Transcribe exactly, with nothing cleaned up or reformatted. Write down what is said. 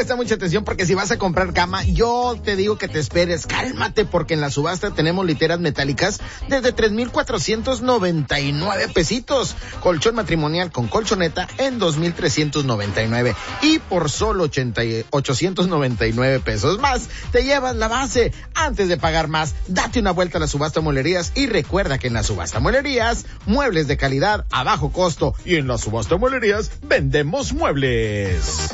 presta mucha atención porque si vas a comprar cama, yo te digo que te esperes. Cálmate porque en la subasta tenemos literas metálicas desde tres mil cuatrocientos noventa y nueve pesitos. Colchón matrimonial con colchoneta en dos mil trescientos noventa y nueve. Y por solo ochocientos noventa y nueve pesos más, te llevas la base. Antes de pagar más, date una vuelta a la subasta Mueblerías y recuerda que en la subasta Mueblerías, muebles de calidad a bajo costo. Y en la subasta Mueblerías, vendemos muebles.